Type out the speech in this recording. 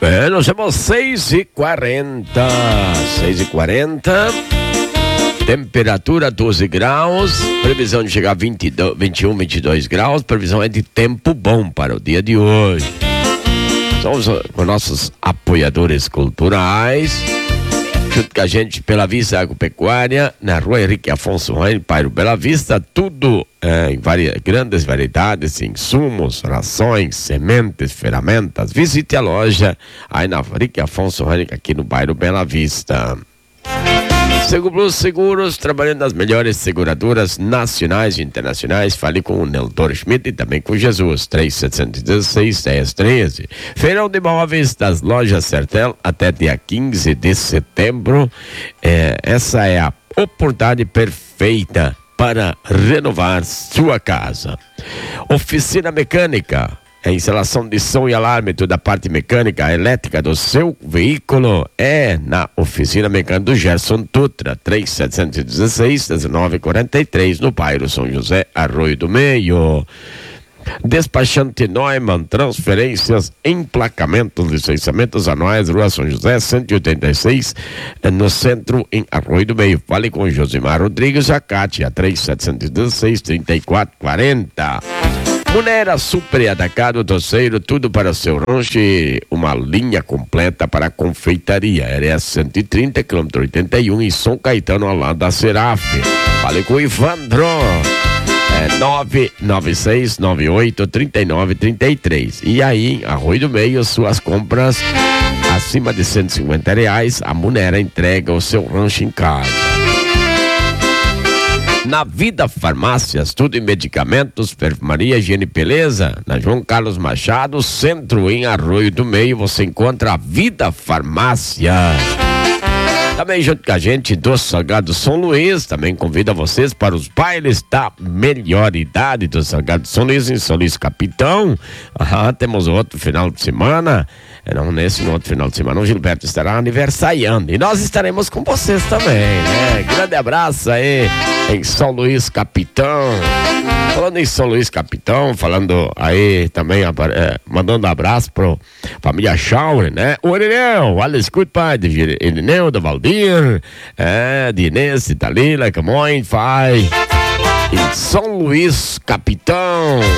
Nós temos 6h40. 6h40. Temperatura 12 graus. Previsão de chegar a 21, 22 graus. Previsão é de tempo bom para o dia de hoje. Somos com nossos apoiadores culturais. Junto com a gente, Bela Vista Agropecuária, na rua Henrique Afonso Reis, bairro Bela Vista, tudo em grandes variedades, insumos, rações, sementes, ferramentas. Visite a loja aí na Henrique Afonso Reis, aqui no bairro Bela Vista. Seguros Seguros, trabalhando nas melhores seguradoras nacionais e internacionais. Fale com o Neldor Schmidt e também com Jesus, 3716-1013. Feirão de Móveis das lojas Sertel até dia 15 de setembro. Essa é a oportunidade perfeita para renovar sua casa. Oficina Mecânica. A instalação de som e alarme, toda a parte mecânica, elétrica do seu veículo é na Oficina Mecânica do Gerson Dutra, 3716-1943, no bairro São José, Arroio do Meio. Despachante Neumann, transferências, emplacamentos, licenciamentos anuais, Rua São José, 186, no centro, em Arroio do Meio. Fale com Josimar Rodrigues, a Cátia, 3716-3440. Munera Super Atacado Doceiro, tudo para o seu rancho, uma linha completa para a confeitaria. RS 130, km 81, em São Caetano, ao lado da Seraf. Fale com o Ivandro, 996983933. E aí, Arroio do Meio, suas compras acima de R$150, a Munera entrega o seu rancho em casa. Na Vida Farmácias, tudo em medicamentos, perfumaria, higiene e beleza. Na João Carlos Machado, centro em Arroio do Meio, você encontra a Vida Farmácia. Também junto com a gente do Salgado São Luís, também convida vocês para os bailes da melhor idade do Salgado São Luís, em São Luís Capitão. Temos outro final de semana. No outro final de semana, o Gilberto estará aniversariando. E nós estaremos com vocês também, né? Grande abraço aí em São Luís Capitão. Falando em São Luís Capitão, falando aí também, mandando um abraço pro família Chaure, né? O Irineu, olha, escute, pai, de Irineu, da Valdir, de Inês, de Dalila, Camões, pai. Em São Luís Capitão.